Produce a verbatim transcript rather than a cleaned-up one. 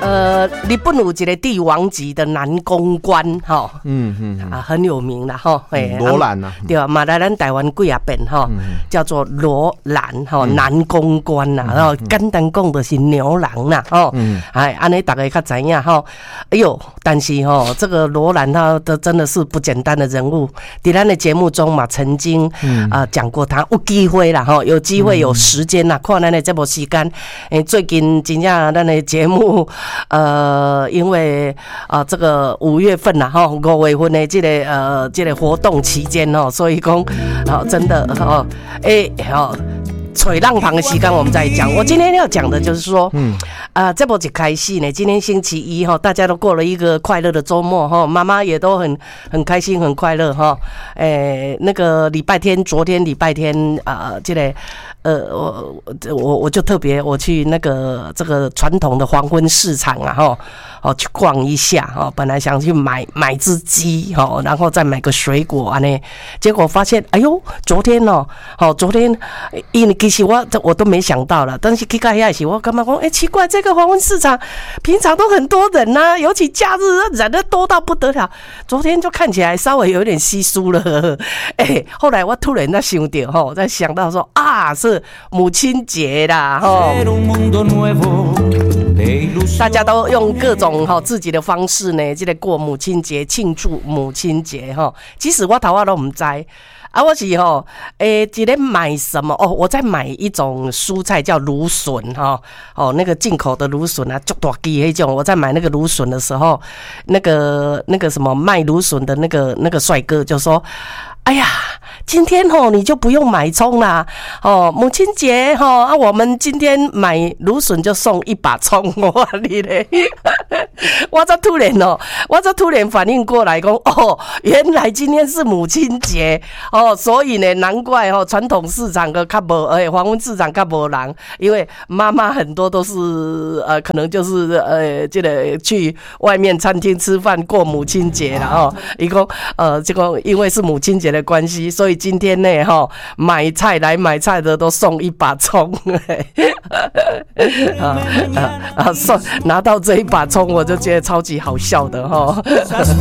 呃，日本有一个帝王级的男公关，哈，嗯嗯啊，很有名啦，哈，哎， 罗兰啊， 对啊，嘛来咱台湾几啊遍哈，叫做罗兰哈，男公关呐，然后简单讲就是牛郎啦，哦，哎，安尼大家较知影哈，哎呦，但是哈，这个罗兰他的真的是不简单的人物，在咱的节目中嘛，曾经啊讲过他，有机会啦，哈，有机会有时间啦，看咱的这部时间，哎，最近真正咱的节目。呃，因为啊、呃，这个五月份呐，哈，五月份的这个呃，这个活动期间哦，所以讲，好、哦，真的哦，哎、欸，好、哦。吹浪旁的时间我们再讲。我今天要讲的就是说，嗯，啊、呃，这部一开始呢，今天星期一哈，大家都过了一个快乐的周末哈，妈妈也都很很开心很快乐哈。诶、欸，那个礼拜天，昨天礼拜天啊、呃，这个呃，我我我就特别我去那个这个传统的黄昏市场啊哈，哦去逛一下哈，本来想去买买只鸡哈，然后再买个水果啊呢，结果发现哎呦，昨天哦，好昨天因为其实我我都没想到了，但是去到遐时，我感觉讲，哎、欸，奇怪，这个黄昏市场平常都很多人呐、啊，尤其假日人都多到不得了。昨天就看起来稍微有点稀疏了，哎、欸，后来我突然在想到吼，在想到说啊，是母亲节啦，吼，大家都用各种吼自己的方式呢，这个过母亲节，庆祝母亲节吼。其实我头我都唔知。啊，我是吼，诶、欸，今天买什么？哦，我在买一种蔬菜叫芦笋哈，哦，那个进口的芦笋啊，足大支那种。我在买那个芦笋的时候，那个那个什么卖芦笋的那个那个帅哥就说：“哎呀，今天吼你就不用买葱啦，哦，母亲节吼啊，我们今天买芦笋就送一把葱。”我话你嘞，我这突然哦，我这突然反应过来讲，哦，原来今天是母亲节哦。哦，所以呢，难怪哦，传统市场的较无，哎，黄昏市场较无人，因为妈妈很多都是呃，可能就是呃，这个去外面餐厅吃饭过母亲节了哦。一共呃，这个因为是母亲节的关系，所以今天呢，哈、哦，买菜来买菜的都送一把葱，啊啊啊！送拿到这一把葱，我就觉得超级好笑的哈、哦。